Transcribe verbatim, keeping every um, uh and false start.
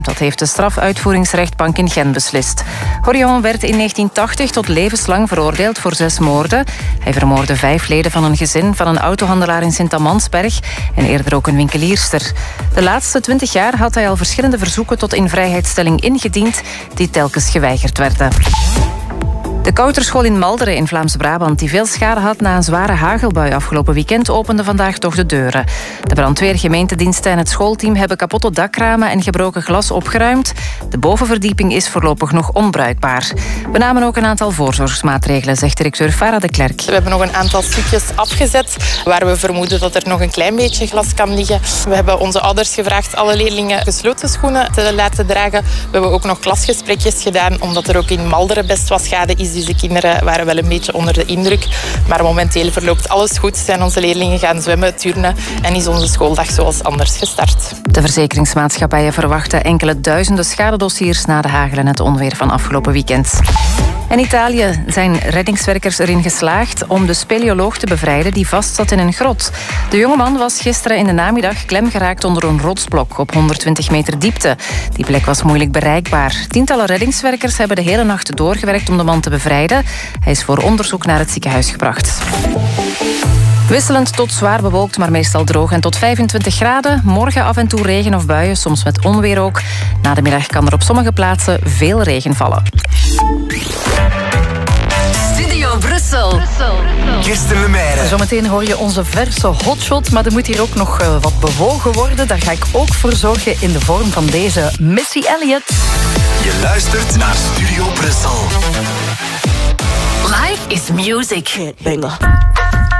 Dat heeft de strafuitvoeringsrechtbank in Gent beslist. Horion werd in negentien tachtig tot levenslang veroordeeld voor zes moorden. Hij vermoordde vijf leden van een gezin van een autohandelaar in Sint-Amansberg en eerder ook een winkelierster. De laatste twintig jaar had hij al verschillende verzoeken tot invrijheidstelling ingediend, die telkens geweigerd werden. De Kouterschool in Malderen in Vlaams-Brabant, die veel schade had na een zware hagelbui afgelopen weekend, opende vandaag toch de deuren. De brandweer, gemeentediensten en het schoolteam hebben kapotte dakramen en gebroken glas opgeruimd. De bovenverdieping is voorlopig nog onbruikbaar. We namen ook een aantal voorzorgsmaatregelen, zegt directeur Farah de Klerk. We hebben nog een aantal stukjes afgezet waar we vermoeden dat er nog een klein beetje glas kan liggen. We hebben onze ouders gevraagd alle leerlingen gesloten schoenen te laten dragen. We hebben ook nog klasgesprekjes gedaan, omdat er ook in Malderen best wat schade is. Dus de kinderen waren wel een beetje onder de indruk. Maar momenteel verloopt alles goed. Zijn onze leerlingen gaan zwemmen, turnen en is onze schooldag zoals anders gestart. De verzekeringsmaatschappijen verwachten enkele duizenden schadedossiers na de hagel en het onweer van afgelopen weekend. In Italië zijn reddingswerkers erin geslaagd om de speleoloog te bevrijden die vastzat in een grot. De jongeman was gisteren in de namiddag klemgeraakt onder een rotsblok op honderdtwintig meter diepte. Die plek was moeilijk bereikbaar. Tientallen reddingswerkers hebben de hele nacht doorgewerkt om de man te bevrijden. Hij is voor onderzoek naar het ziekenhuis gebracht. Wisselend tot zwaar bewolkt, maar meestal droog en tot vijfentwintig graden. Morgen af en toe regen of buien, soms met onweer ook. Na de middag kan er op sommige plaatsen veel regen vallen. Studio Brussel. Kirsten Lemaire. Zometeen hoor je onze verse hotshot, maar er moet hier ook nog uh, wat bewogen worden. Daar ga ik ook voor zorgen in de vorm van deze Missy Elliott. Je luistert naar Studio Brussel. Life is music. Banger.